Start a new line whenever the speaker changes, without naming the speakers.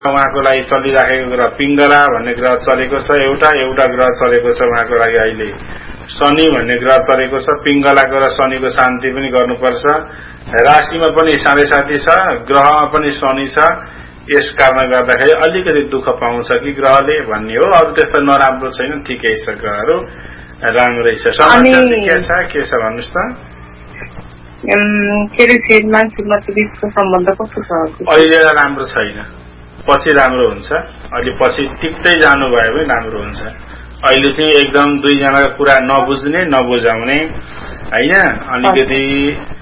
उहाँको लागि चलिराखेको ग्रह पिङ्गला भन्ने ग्रह चलेको छ, एउटा ग्रह चलेको छ उहाँको लागि अहिले शनि भन्ने ग्रह चलेको छ। पिङ्गलाको र शनिको शान्ति पनि गर्नुपर्छ। राशिमा पनि 7.5 छ, ग्रहमा पनि शनि छ। यस कारणले गर्दाखेरि अलिकति दुःख पाउँछ कि ग्रहले भन्ने हो। अरू त्यस्तो नराम्रो छैन, ठिकै छ, ग्रहहरू राम्रै छ। समस्या चाहिँ के छ भन्नुहोस् त? अहिले राम्रो छैन, पछि राम्रो हुन्छ। अहिले पछि टिक्दै जानुभयो भने राम्रो हुन्छ। अहिले चाहिँ एकदम दुईजनाको कुरा नबुझ्ने नबुझाउने होइन, अलिकति